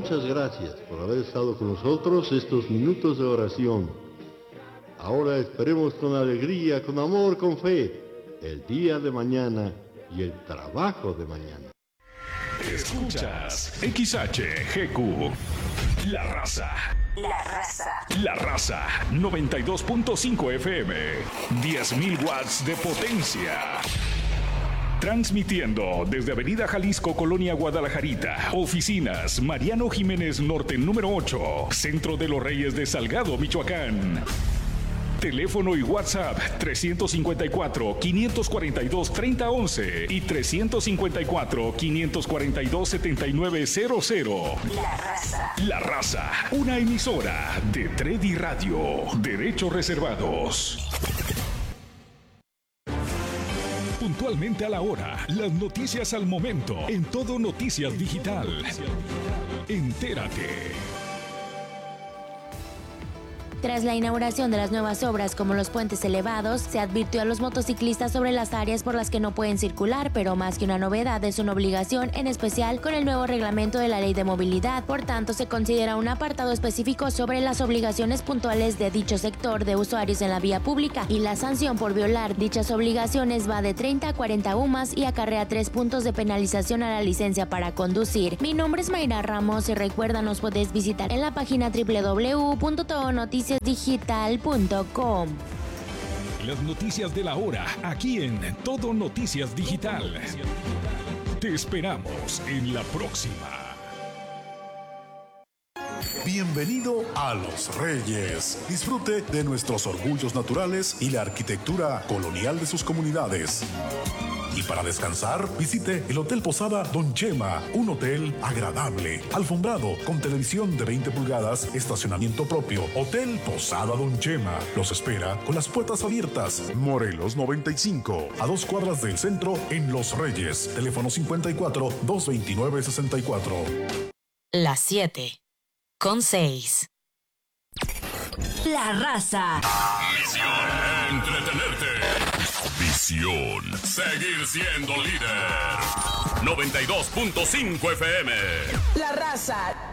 muchas gracias por haber estado con nosotros estos minutos de oración. Ahora esperemos con alegría, con amor, con fe, el día de mañana y el trabajo de mañana. Escuchas XHGQ, La Raza. La Raza. La Raza, 92.5 FM, 10.000 watts de potencia. Transmitiendo desde Avenida Jalisco, Colonia Guadalajarita. Oficinas, Mariano Jiménez Norte, número 8. Centro de los Reyes de Salgado, Michoacán. Teléfono y WhatsApp 354-542-3011 y 354-542-7900. La Raza. La Raza, una emisora de Tredi Radio. Derechos reservados. Puntualmente a la hora, las noticias al momento, en Todo Noticias Digital. Entérate. Tras la inauguración de las nuevas obras como los puentes elevados, se advirtió a los motociclistas sobre las áreas por las que no pueden circular, pero más que una novedad es una obligación, en especial con el nuevo reglamento de la Ley de Movilidad. Por tanto, se considera un apartado específico sobre las obligaciones puntuales de dicho sector de usuarios en la vía pública, y la sanción por violar dichas obligaciones va de 30 a 40 UMAS y acarrea 3 puntos de penalización a la licencia para conducir. Mi nombre es Mayra Ramos y recuerda, nos puedes visitar en la página www.todonoticiasdigital.com. Las noticias de la hora, aquí en Todo Noticias Digital. Te esperamos en la próxima. Bienvenido a Los Reyes. Disfrute de nuestros orgullos naturales y la arquitectura colonial de sus comunidades. Y para descansar, visite el Hotel Posada Don Chema, un hotel agradable, alfombrado, con televisión de 20 pulgadas, estacionamiento propio. Hotel Posada Don Chema los espera con las puertas abiertas. Morelos 95, a 2 cuadras del centro en Los Reyes. Teléfono 54-229-64. Las 7:06. La Raza. Misión: entretenerte. Visión: seguir siendo líder. 92.5 FM. La Raza.